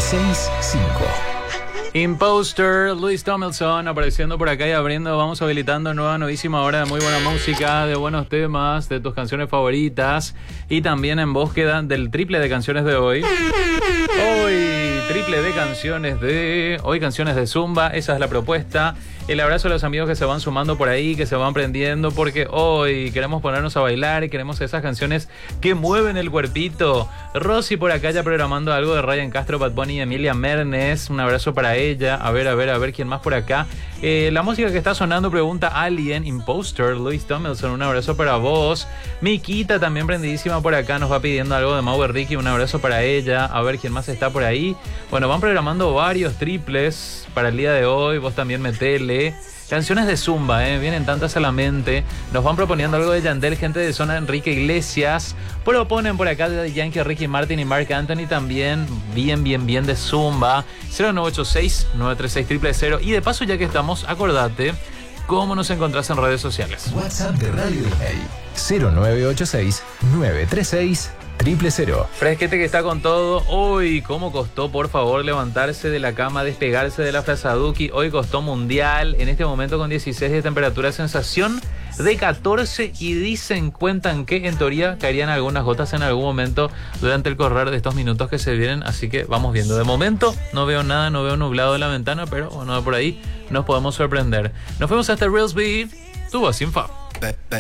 965. Imposter, Louis Tomlinson apareciendo por acá y abriendo. Vamos habilitando nueva novísima hora de muy buena música, de buenos temas, de tus canciones favoritas y también en búsqueda del triple de canciones de hoy. Hoy, triple de canciones de... Hoy canciones de Zumba, esa es la propuesta. El abrazo a los amigos que se van sumando por ahí, que se van prendiendo, porque hoy queremos ponernos a bailar y queremos esas canciones que mueven el cuerpito. Rosy por acá ya programando algo de Ryan Castro, Bad Bunny y Emilia Mernes. Un abrazo para ella. A ver, quién más por acá. La música que está sonando pregunta Alien, Imposter, Louis Tomlinson. Un abrazo para vos. Miquita también prendidísima por acá. Nos va pidiendo algo de Mau Ricky. Un abrazo para ella. A ver quién más está por ahí. Bueno, van programando varios triples para el día de hoy. Vos también metele. Canciones de Zumba, vienen tantas a la mente. Nos van proponiendo algo de Yandel, gente de zona Enrique Iglesias. Proponen por acá de Yankee, Ricky Martin y Marc Anthony también. Bien de Zumba. 0986-936-000. Y de paso, ya que estamos, acordate cómo nos encontrás en redes sociales. WhatsApp de Radio Disney 0986-936-000. Fresquete que está con todo. Hoy, ¿cómo costó, por favor, levantarse de la cama, despegarse de la Frasaduki? Hoy costó mundial. En este momento con 16 de temperatura, sensación de 14 y cuentan que en teoría caerían algunas gotas en algún momento durante el correr de estos minutos que se vienen. Así que vamos viendo. De momento no veo nada, no veo nublado de la ventana, pero bueno, por ahí nos podemos sorprender. Nos fuimos hasta Reelsby. Tu voz sin fa.